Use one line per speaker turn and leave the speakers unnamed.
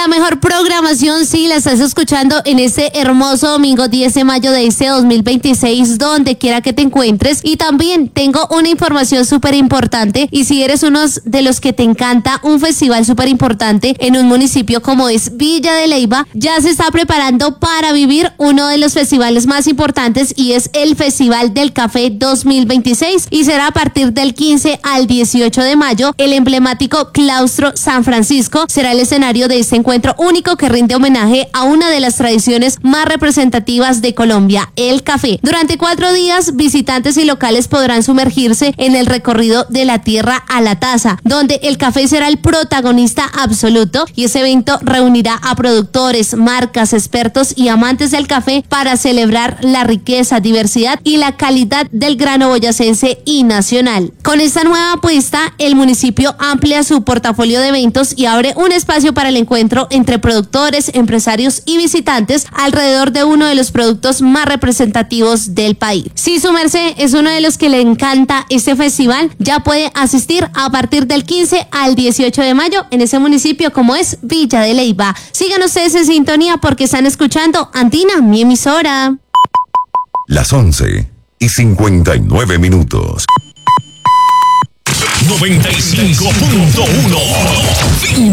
La mejor programación sí la estás escuchando en este hermoso domingo 10 de mayo de este 2026, donde quiera que te encuentres. Y también tengo una información súper importante, y si eres uno de los que te encanta un festival súper importante en un municipio como es Villa de Leyva, ya se está preparando para vivir uno de los festivales más importantes, y es el Festival del Café 2026, y será a partir del 15 al 18 de mayo. El emblemático Claustro San Francisco será el escenario de este encuentro único que rinde homenaje a una de las tradiciones más representativas de Colombia, el café. Durante 4 días, visitantes y locales podrán sumergirse en el recorrido de la tierra a la taza, donde el café será el protagonista absoluto, y ese evento reunirá a productores, marcas, expertos y amantes del café para celebrar la riqueza, diversidad y la calidad del grano boyacense y nacional. Con esta nueva apuesta, el municipio amplia su portafolio de eventos y abre un espacio para el encuentro entre productores, empresarios y visitantes alrededor de uno de los productos más representativos del país. Si su merced es uno de los que le encanta este festival, ya puede asistir a partir del 15 al 18 de mayo en ese municipio como es Villa de Leyva. Sigan ustedes en sintonía porque están escuchando Andina, mi emisora.
Las 11:59.
95.1